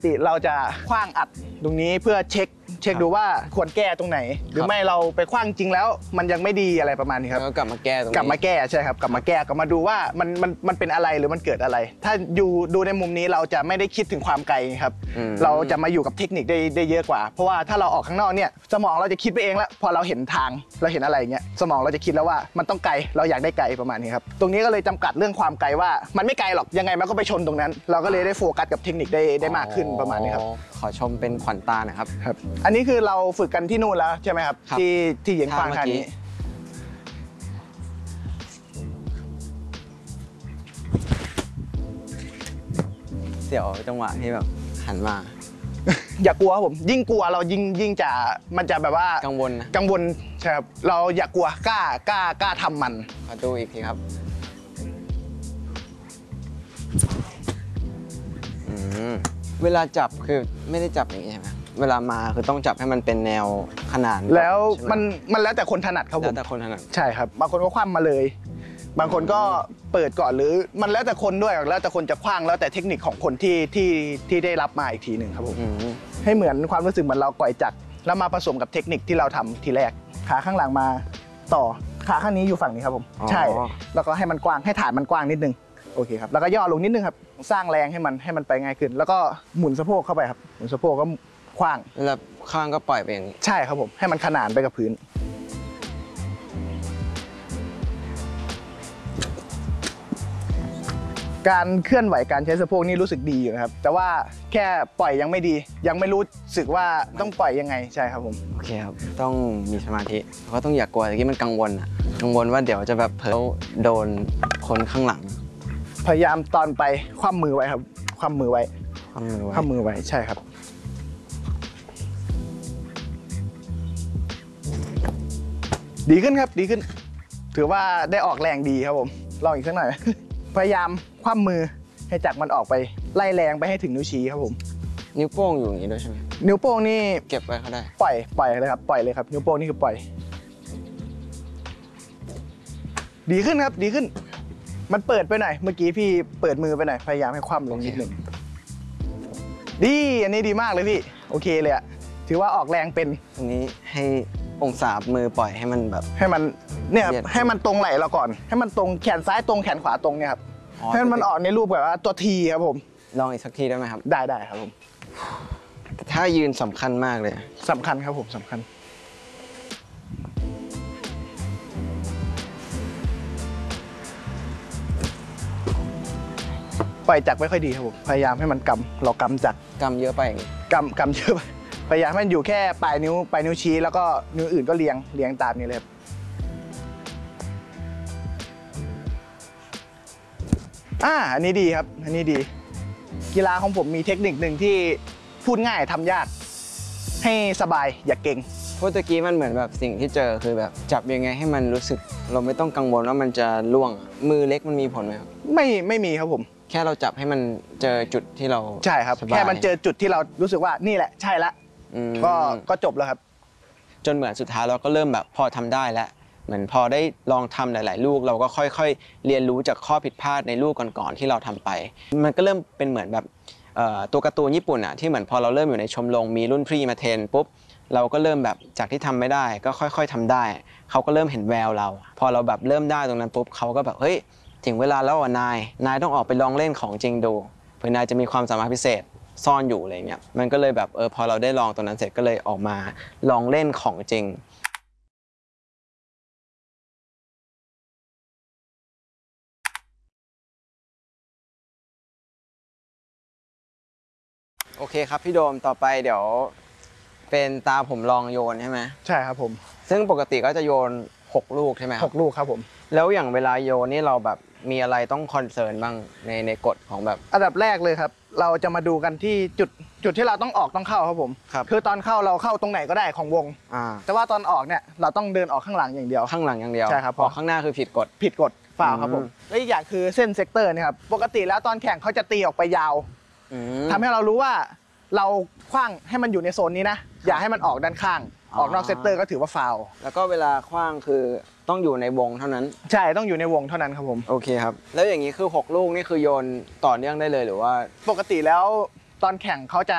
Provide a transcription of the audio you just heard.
เราจะขว้างอัดตรงนี้เพื่อเช็คดูว่าควรแก้ตรงไหนหรือไม่เราไปขว้างจริงแล้วมันยังไม่ดีอะไรประมาณนี้ครับแล้วกลับมาแก้ตรงนี้กลับมาแก้ใช่ครับกลับมาแก้กลับมาดูว่ามันเป็นอะไรหรือมันเกิดอะไรถ้าดูในมุมนี้เราจะไม่ได้คิดถึงความไกลครับเราจะมาอยู่กับเทคนิคได้เยอะกว่าเพราะว่าถ้าเราออกข้างนอกเนี่ยสมองเราจะคิดไปเองแล้วพอเราเห็นทางเราเห็นอะไรเงี้ยสมองเราจะคิดแล้วว่ามันต้องไกลเราอยากได้ไกลประมาณนี้ครับตรงนี้ก็เลยจำกัดเรื่องความไกลว่ามันไม่ไกลหรอกยังไงมันก็ไปชนตรงนั้นเราก็เลยได้โฟกัสกับเทคนิคได้มากขึ้นประมาณนี้ครับขอชมเป็นขวัญตาหน่อยครับครับอันนี้คือเราฝึกกันที่นู่นแล้วใช่ไหมครับที่เหยียงฟางท่านี้เสี่ยวจังหวะที่แบบหันมาอย่ากลัวครับผมยิ่งกลัวเรายิ่งจะมันจะแบบว่ากังวลนะกังวลใช่ครับเราอย่ากลัวกล้าทำมันขอดูอีกทีครับเวลาจับคือไม่ได้จับอย่างนี้ใช่ไหมเวลามาคือต้องจับให้มันเป็นแนวขนานแล้วมันแล้วแต่คนถนัดครับผมแล้วแต่คนถนัดใช่ครับบางคนก็คว่ำมาเลยบางคนก็เปิดก่อนหรือมันแล้วแต่คนด้วยแล้วแต่คนจะคว้างแล้วแต่เทคนิคของคนที่ได้รับมาอีกทีหนึ่งครับผมให้เหมือนความรู้สึกเหมือนเราก่อยจักรแล้วมาผสมกับเทคนิคที่เราทำทีแรกขาข้างหลังมาต่อขาข้างนี้อยู่ฝั่งนี้ครับผมใช่แล้วก็ให้มันกว้างให้ฐานมันกว้างนิดนึงโอเคครับแล้วก็ย่อลงนิดนึงครับสร้างแรงให้มันไปง่ายขึ้นแล้วก็หมุนสะโพกเข้าไปครับหมุนสะโพกก็คว้างแล้วข้างก็ปล่อยไปอย่างนี้ใช่ครับผมให้มันขนานไปกับพื้นการเคลื่อนไหวการใช้สะโพกนี่รู้สึกดีอยู่นะครับแต่ว่าแค่ปล่อยยังไม่ดียังไม่รู้สึกว่าต้องปล่อยยังไงใช่ครับผมโอเคครับต้องมีสมาธิเพราะต้องอย่ากลัวตะกี้มันกังวลว่าเดี๋ยวจะแบบเผลอโดนคนข้างหลังพยายามตอนไปคว่ำมือไว้ครับคว่ำมือไว้ใช่ครับดีขึ้นครับดีขึ้นถือว่าได้ออกแรงดีครับผมลองอีกสักหน่อยพยายามคว่ำมือให้จักรมันออกไปไล่แรงไปให้ถึงนิ้วชี้ครับผมนิ้วโป้งอยู่อย่างนี้ด้วยใช่ไหมนิ้วโป้งนี่เก็บไว้เขาได้ปล่อยเลยครับปล่อยเลยครับนิ้วโป้งนี่คือปล่อยดีขึ้นครับดีขึ้นมันเปิดไปหน่อยเมื่อกี้พี่เปิดมือไปหน่อยพยายามให้คว่ำลงนิดหนึ่งดีอันนี้ดีมากเลยพี่โอเคเลยอะถือว่าออกแรงเป็นอันนี้ให้องศามือปล่อยให้มันแบบให้มันเนี่ยให้มันตรงไหล่เราก่อนให้มันตรงแขนซ้ายตรงแขนขวาตรงเนี่ยครับให้มันออกในรูปแบบว่าตัวทีครับผมลองอีกสักทีได้ไหมครับได้ครับผมแต่ถ้ายืนสำคัญมากเลยสำคัญครับผมสำคัญปล่อยจักรไม่ค่อยดีครับผมพยายามให้มันเรากำจักรกำเยอะไปกำเยอะไปพยายามให้มันอยู่แค่ปลายนิ้วชี้แล้วก็นิ้วอื่นก็เรียงตามนี้เลยครับอันนี้ดีครับอันนี้ดีกีฬาของผมมีเทคนิคหนึ่งที่พูดง่ายทำยากให้สบายอย่าเก่งเพราะตะกี้มันเหมือนแบบสิ่งที่เจอคือแบบจับยังไงให้มันรู้สึกเราไม่ต้องกังวลว่ามันจะล่วงมือเล็กมันมีผลไหมครับไม่มีครับผมแค่เราจับให้มันเจอจุดที่เราใช่ครับแค่มันเจอจุดที่เรารู้สึกว่านี่แหละใช่ละก็จบแล้วครับจนเหมือนสุดท้ายเราก็เริ่มแบบพอทำได้แล้วเหมือนพอได้ลองทำหลายๆลูกเราก็ค่อยๆเรียนรู้จากข้อผิดพลาดในลูกก่อนๆที่เราทำไปมันก็เริ่มเป็นเหมือนแบบตัวการ์ตูนญี่ปุ่นที่เหมือนพอเราเริ่มอยู่ในชมรมมีรุ่นพี่มาเทรนปุ๊บเราก็เริ่มแบบจากที่ทำไม่ได้ก็ค่อยๆทำได้เขาก็เริ่มเห็นแววเราพอเราแบบเริ่มได้ตรงนั้นปุ๊บเขาก็แบบเฮ้ยถึงเวลาแล้วนายต้องออกไปลองเล่นของจริงดูเพื่อนายจะมีความสามารถพิเศษซ่อนอยู่อะไรเงี้ยมันก็เลยแบบพอเราได้ลองตรงนั้นเสร็จก็เลยออกมาลองเล่นของจริงโอเคครับพี่โดมต่อไปเดี๋ยวเป็นตาผมลองโยนใช่ไหมใช่ครับผมซึ่งปกติก็จะโยน6ลูกใช่ไหมครับ 6ลูกครับผมแล้วอย่างเวลาโยนนี่เราแบบมีอะไรต้องคอนเซิร์นบ้างในกฎของแบบอันดับแรกเลยครับเราจะมาดูกันที่จุดที่เราต้องออกต้องเข้าครับผมคือตอนเข้าเราเข้าตรงไหนก็ได้ของวงแต่ว่าตอนออกเนี่ยเราต้องเดินออกข้างหลังอย่างเดียวใช่ครับออกข้างหน้าคือผิดกฎฝ่าวครับผมและอีกอย่างคือเส้นเซกเตอร์นี่ครับปกติแล้วตอนแข่งเขาจะตีออกไปยาวทำให้เรารู้ว่าเราขว้างให้มันอยู่ในโซนนี้นะอย่าให้มันออกด้านข้างออกนอกเซกเตอร์ก็ถือว่าฟาวแล้วก็เวลาขว้างคือต้องอยู่ในวงเท่านั้นใช่ต้องอยู่ในวงเท่านั้นครับผมโอเคครับแล้วอย่างนี้คือ6ลูกนี่คือโยนต่อเนื่องได้เลยหรือว่าปกติแล้วตอนแข่งเขาจะ